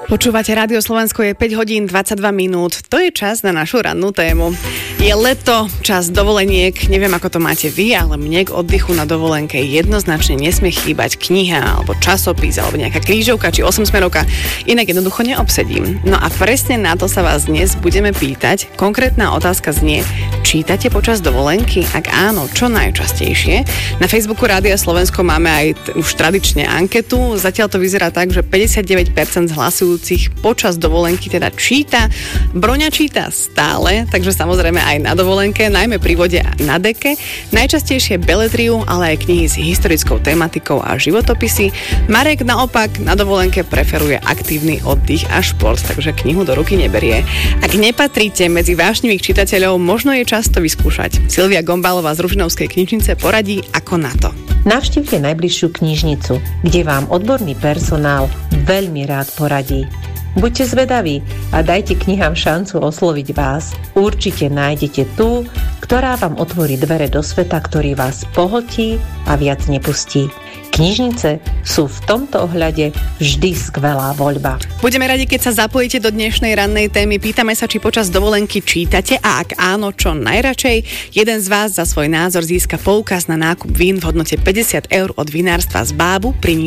Počúvate Rádio Slovensko, je 5 hodín 22 minút. To je čas na našu rannú tému. Je leto, čas dovoleniek, neviem ako to máte vy, ale mne k oddychu na dovolenke jednoznačne nesmie chýbať kniha, alebo časopis, alebo nejaká krížovka, či 8-smerovka. Inak jednoducho neobsedím. No a presne na to sa vás dnes budeme pýtať. Konkrétna otázka znie, čítate počas dovolenky? Ak áno, čo najčastejšie? Na Facebooku Rádia Slovensko máme aj už tradične anketu. Zatiaľ to vyzerá tak, že 59% hlasujúcich počas dovolenky teda číta. Broňa číta stále, takže samozrejme aj na dovolenke, najmä pri vode a na deke. Najčastejšie beletriu, ale aj knihy s historickou tematikou a životopisy. Marek naopak na dovolenke preferuje aktívny oddych a šport, takže knihu do ruky neberie. Ak nepatríte medzi vášnivých čitateľov, možno je čas to vyskúšať. Silvia Gombálová z Ružinovskej knižnice poradí, ako na to. Navštívte najbližšiu knižnicu, kde vám odborný personál veľmi rád poradí. Buďte zvedaví a dajte knihám šancu osloviť vás. Určite nájdete tú, ktorá vám otvorí dvere do sveta, ktorý vás pohltí a viac nepustí. Knižnice sú v tomto ohľade vždy skvelá voľba. Budeme radi, keď sa zapojíte do dnešnej rannej témy. Pýtame sa, či počas dovolenky čítate a ak áno, čo najradšej. Jeden z vás za svoj názor získa poukaz na nákup vín v hodnote 50 eur od vinárstva z Bábu pri